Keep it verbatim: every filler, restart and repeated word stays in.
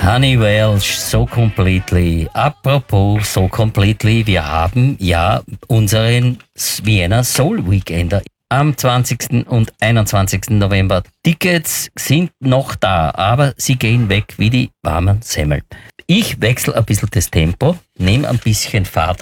Honey Welsh, So Completely. Apropos So Completely, wir haben ja unseren Vienna Soul Weekender am zwanzigsten und einundzwanzigsten November. Tickets sind noch da, aber sie gehen weg wie die warmen Semmeln. Ich wechsle ein bisschen das Tempo, nehme ein bisschen Fahrt